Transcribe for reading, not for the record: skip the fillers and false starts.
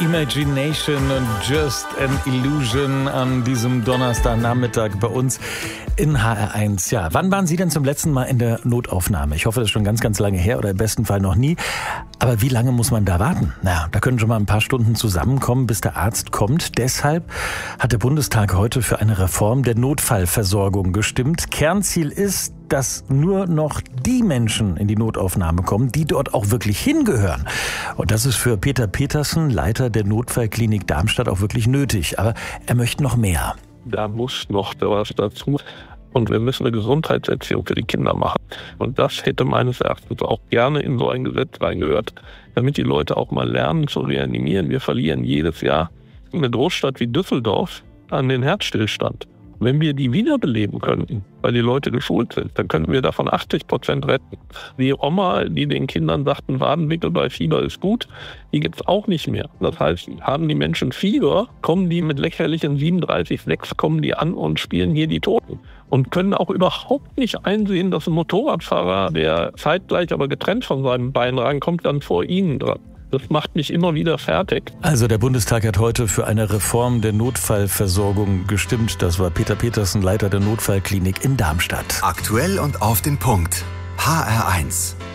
Imagination und Just an Illusion an diesem Donnerstagnachmittag bei uns in HR1. Ja, wann waren Sie denn zum letzten Mal in der Notaufnahme? Ich hoffe, das ist schon ganz, ganz lange her oder im besten Fall noch nie. Aber wie lange muss man da warten? Naja, da können schon mal ein paar Stunden zusammenkommen, bis der Arzt kommt. Deshalb hat der Bundestag heute für eine Reform der Notfallversorgung gestimmt. Kernziel ist, dass nur noch die Menschen in die Notaufnahme kommen, die dort auch wirklich hingehören. Und das ist für Peter Petersen, Leiter der Notfallklinik Darmstadt, auch wirklich nötig. Aber er möchte noch mehr. Da muss noch was dazu. Und wir müssen eine Gesundheitserziehung für die Kinder machen. Und das hätte meines Erachtens auch gerne in so ein Gesetz reingehört, damit die Leute auch mal lernen zu reanimieren. Wir verlieren jedes Jahr eine Großstadt wie Düsseldorf an den Herzstillstand. Wenn wir die wiederbeleben könnten, weil die Leute geschult sind, dann könnten wir davon 80% retten. Die Oma, die den Kindern sagten, Wadenwickel bei Fieber ist gut, die gibt es auch nicht mehr. Das heißt, haben die Menschen Fieber, kommen die mit lächerlichen 37,6, kommen die an und spielen hier die Toten. Und können auch überhaupt nicht einsehen, dass ein Motorradfahrer, der zeitgleich aber getrennt von seinem Bein rankommt, dann vor ihnen dran. Das macht mich immer wieder fertig. Also der Bundestag hat heute für eine Reform der Notfallversorgung gestimmt. Das war Peter Petersen, Leiter der Notfallklinik in Darmstadt. Aktuell und auf den Punkt. HR1.